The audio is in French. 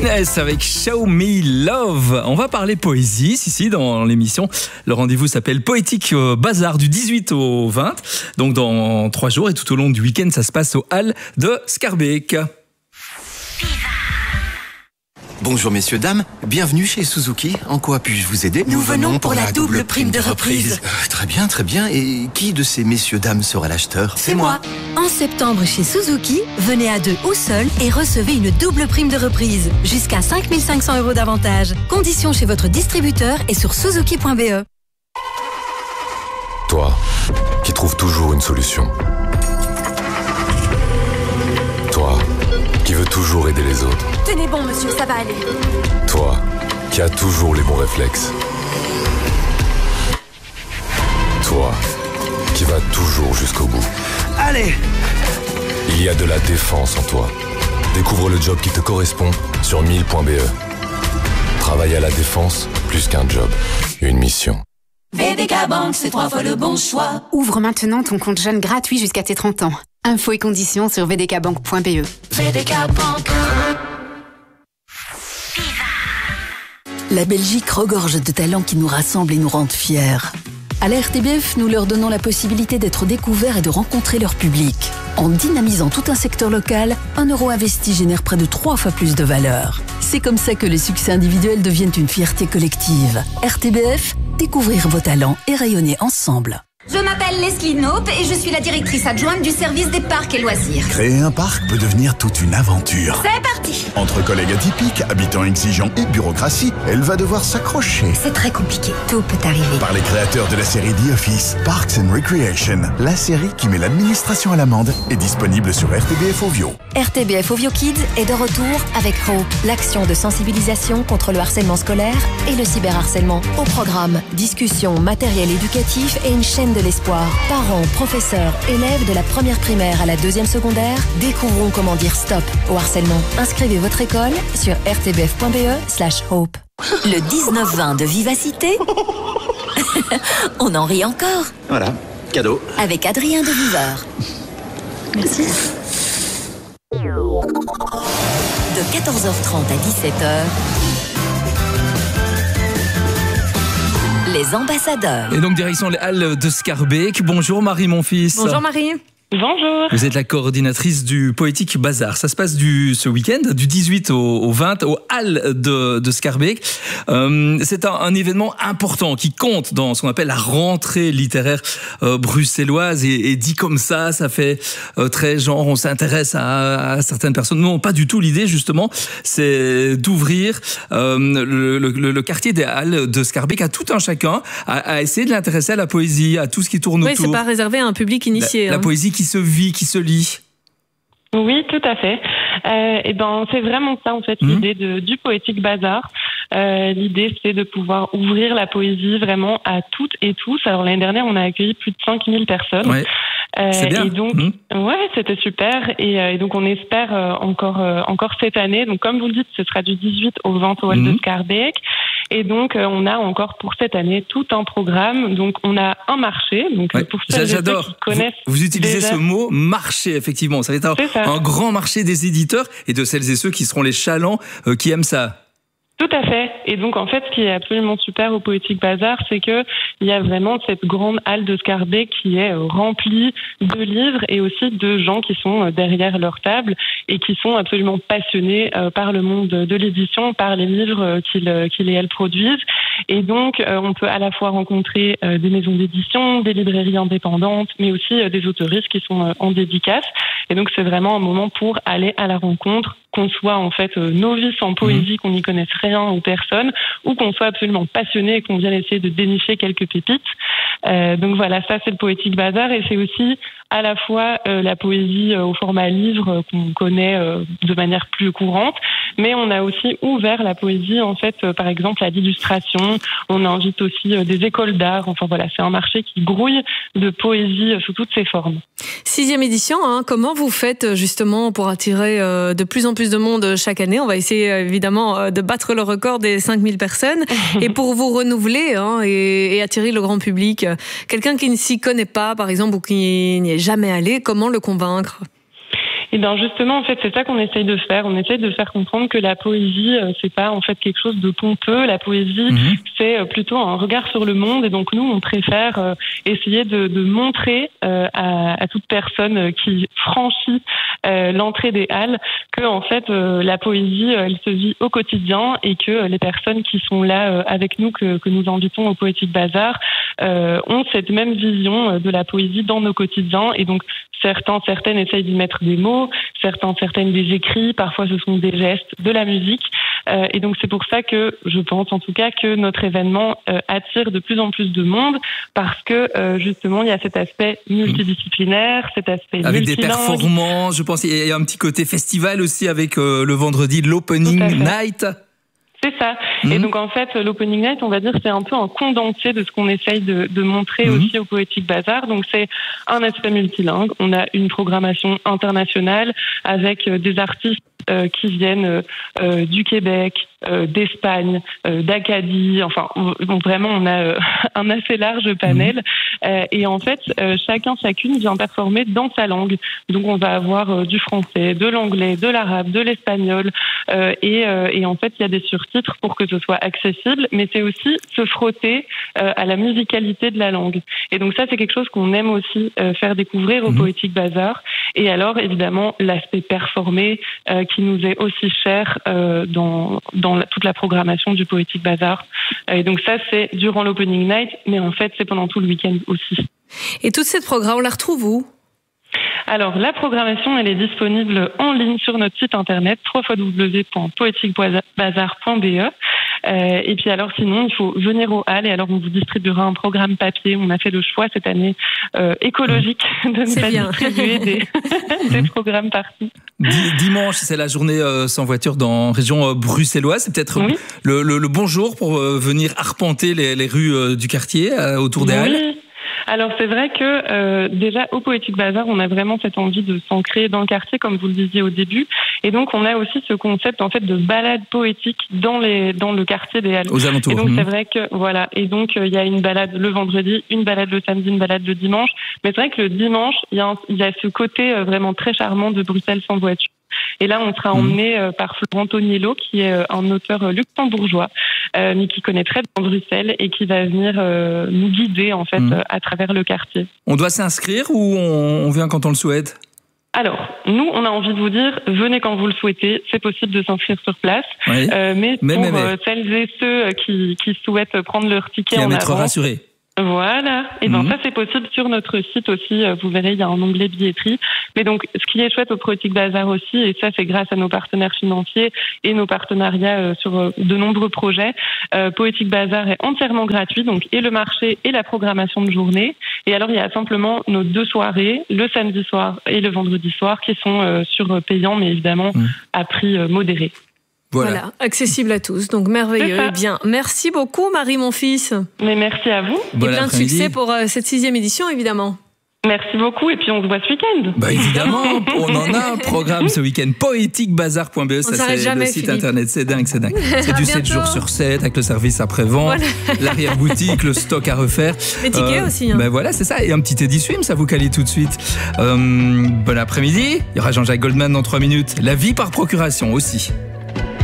Inès avec Show Me Love. On va parler poésie ici dans l'émission. Le rendez-vous s'appelle Poétique Bazar du 18 au 20. Donc dans 3 jours et tout au long du week-end, ça se passe aux Halles de Schaerbeek. Bonjour messieurs, dames, bienvenue chez Suzuki. En quoi puis-je vous aider? Nous venons pour la double prime de reprise. Très bien, très bien. Et qui de ces messieurs, dames sera l'acheteur? C'est moi. En septembre chez Suzuki, venez à 2 ou seul et recevez une double prime de reprise. Jusqu'à 5 500 € d'avantage. Conditions chez votre distributeur et sur suzuki.be. Toi, qui trouves toujours une solution. Toi, qui veux toujours aider les autres. Tenez bon, monsieur, ça va aller. Toi, qui as toujours les bons réflexes. Toi, qui vas toujours jusqu'au bout. Allez! Il y a de la défense en toi. Découvre le job qui te correspond sur 1000.be. Travailler à la défense, plus qu'un job, une mission. VDK Bank, c'est 3 fois le bon choix. Ouvre maintenant ton compte jeune gratuit jusqu'à tes 30 ans. Infos et conditions sur vdkbank.be. VDK Bank. La Belgique regorge de talents qui nous rassemblent et nous rendent fiers. À la RTBF, nous leur donnons la possibilité d'être découverts et de rencontrer leur public. En dynamisant tout un secteur local, 1 euro investi génère près de 3 fois plus de valeur. C'est comme ça que les succès individuels deviennent une fierté collective. RTBF, découvrir vos talents et rayonner ensemble. Je m'appelle Leslie Knope et je suis la directrice adjointe du service des parcs et loisirs. Créer un parc peut devenir toute une aventure. C'est parti! Entre collègues atypiques, habitants exigeants et bureaucratie, elle va devoir s'accrocher. C'est très compliqué, tout peut arriver. Par les créateurs de la série The Office, Parks and Recreation, la série qui met l'administration à l'amende, est disponible sur RTBF Ovio. RTBF Ovio Kids est de retour avec Hope, l'action de sensibilisation contre le harcèlement scolaire et le cyberharcèlement. Au programme, discussions, matériel éducatif et une chaîne de l'espoir. Parents, professeurs, élèves de la première primaire à la 2e secondaire, découvrons comment dire stop au harcèlement. Inscrivez votre école sur rtbf.be/hope. Le 19-20 de Vivacité. On en rit encore. Voilà, cadeau. Avec Adrien de Viveur. Merci. De 14h30 à 17h. Les ambassadeurs. Et donc direction les Halles de Schaerbeek. Bonjour Marie, mon fils. Bonjour Marie. Bonjour. Vous êtes la coordinatrice du Poétique Bazar. Ça se passe ce week-end, du 18 au 20, aux Halles de Schaerbeek. C'est un événement important qui compte dans ce qu'on appelle la rentrée littéraire bruxelloise. Et dit comme ça fait très genre, on s'intéresse à certaines personnes. Non, pas du tout. L'idée, justement, c'est d'ouvrir le quartier des Halles de Schaerbeek à tout un chacun, à essayer de l'intéresser à la poésie, à tout ce qui tourne autour. Oui, c'est pas réservé à un public initié. La poésie qui se vit, qui se lit. Oui, tout à fait. Et ben, c'est vraiment ça en fait l'idée du Poétique Bazar. L'idée, c'est de pouvoir ouvrir la poésie vraiment à toutes et tous. Alors l'année dernière, on a accueilli plus de 5000 personnes. Ouais. C'est bien. Et donc, ouais, c'était super. Et donc, on espère encore cette année. Donc, comme vous le dites, ce sera du 18 au 20 au Hall de Schaerbeek. Et donc, on a encore pour cette année tout un programme. Donc, on a un marché. Donc, pour ceux qui connaissent, vous utilisez ce mot marché, effectivement. Ça va être un grand marché des éditeurs et de celles et ceux qui seront les chalands qui aiment ça. Tout à fait. Et donc, en fait, ce qui est absolument super au Poétique Bazar, c'est que il y a vraiment cette grande halle de Schaerbeek qui est remplie de livres et aussi de gens qui sont derrière leur table et qui sont absolument passionnés par le monde de l'édition, par les livres qu'ils et elles produisent. Et donc, on peut à la fois rencontrer des maisons d'édition, des librairies indépendantes, mais aussi des autoristes qui sont en dédicace. Et donc, c'est vraiment un moment pour aller à la rencontre, qu'on soit en fait novice en poésie, qu'on n'y connaisse rien ou personne, ou qu'on soit absolument passionné et qu'on vienne essayer de dénicher quelques pépites. Donc voilà, ça c'est le Poétique Bazar et c'est aussi à la fois la poésie au format livre qu'on connaît de manière plus courante, mais on a aussi ouvert la poésie en fait, par exemple à l'illustration. On invite aussi des écoles d'art. Enfin voilà, c'est un marché qui grouille de poésie sous toutes ses formes. 6e édition, comment vous faites justement pour attirer de plus en plus de monde chaque année? On va essayer évidemment de battre le record des 5000 personnes. Et pour vous renouveler et attirer le grand public, quelqu'un qui ne s'y connaît pas, par exemple, ou qui n'y est jamais allé, comment le convaincre? Et bien justement, en fait, c'est ça qu'on essaye de faire. On essaye de faire comprendre que la poésie, c'est pas en fait quelque chose de pompeux. La poésie, c'est plutôt un regard sur le monde. Et donc nous, on préfère essayer de montrer à toute personne qui franchit l'entrée des halles que en fait la poésie, elle se vit au quotidien et que les personnes qui sont là avec nous, que nous invitons au Poétique Bazar, ont cette même vision de la poésie dans nos quotidiens. Et donc certaines essayent d'y mettre des mots, certaines des écrits, parfois ce sont des gestes, de la musique. Et donc c'est pour ça que je pense en tout cas que notre événement attire de plus en plus de monde, parce que justement il y a cet aspect multidisciplinaire, cet aspect avec multilingue. Des performances, je pense il y a un petit côté festival aussi avec le vendredi l'opening night. C'est ça. Et donc en fait, l'Opening Night, on va dire, c'est un peu un condensé de ce qu'on essaye de montrer aussi au Poétique Bazar. Donc c'est un aspect multilingue. On a une programmation internationale avec des artistes qui viennent du Québec, d'Espagne, d'Acadie. Enfin, vraiment, on a un assez large panel. Et en fait, chacune vient performer dans sa langue. Donc on va avoir du français, de l'anglais, de l'arabe, de l'espagnol. Et en fait, il y a des surtitres pour que ce soit accessible, mais c'est aussi se frotter à la musicalité de la langue. Et donc ça, c'est quelque chose qu'on aime aussi faire découvrir au Poétique Bazar. Et alors, évidemment, l'aspect performé qui nous est aussi cher dans toute la programmation du Poétique Bazar. Et donc ça, c'est durant l'Opening Night, mais en fait, c'est pendant tout le week-end aussi. Et toute cette programme, on la retrouve où ? Alors, la programmation, elle est disponible en ligne sur notre site internet, www.poetiquebazar.be. Et puis alors, sinon, il faut venir aux halles et alors on vous distribuera un programme papier. On a fait le choix cette année écologique de ne pas distribuer des programmes partis. Dimanche, c'est la journée sans voiture dans la région bruxelloise. C'est peut-être le bon jour pour venir arpenter les rues du quartier autour des halles. Alors c'est vrai que déjà au Poétique Bazar, on a vraiment cette envie de s'ancrer dans le quartier, comme vous le disiez au début, et donc on a aussi ce concept en fait de balade poétique dans le quartier des Halles. Aux alentours. Et donc c'est vrai que voilà, et donc il y a une balade le vendredi, une balade le samedi, une balade le dimanche. Mais c'est vrai que le dimanche, il y a ce côté vraiment très charmant de Bruxelles sans voiture. Et là, on sera emmené par Florent Toniello, qui est un auteur luxembourgeois, mais qui connaît très bien Bruxelles et qui va venir nous guider en fait à travers le quartier. On doit s'inscrire ou on vient quand on le souhaite ? Alors, nous, on a envie de vous dire, venez quand vous le souhaitez. C'est possible de s'inscrire sur place. Oui. Mais celles et ceux qui souhaitent prendre leur ticket en avance, être rassurés. Voilà. Et ben ça, c'est possible sur notre site aussi. Vous verrez, il y a un onglet billetterie. Mais donc, ce qui est chouette au Poétique Bazar aussi, et ça, c'est grâce à nos partenaires financiers et nos partenariats sur de nombreux projets. Poétique Bazar est entièrement gratuit, donc et le marché et la programmation de journée. Et alors, il y a simplement nos 2 soirées, le samedi soir et le vendredi soir, qui sont sur payant, mais évidemment à prix modéré. Voilà, accessible à tous, donc merveilleux. Eh bien, merci beaucoup Marie, mon fils. Mais merci à vous. Et plein de succès pour cette 6e édition, évidemment. Merci beaucoup, et puis on se voit ce week-end. Bah évidemment, on en a un programme ce week-end. Poetiquebazar.be, ça c'est le site internet, c'est dingue. C'est du 7 jours sur 7 avec le service après-vente, l'arrière-boutique, le stock à refaire. Les tickets aussi. Hein. Ben voilà, c'est ça. Et un petit Eddie Swim, ça vous calit tout de suite. Bon après-midi, il y aura Jean-Jacques Goldman dans 3 minutes. La vie par procuration aussi.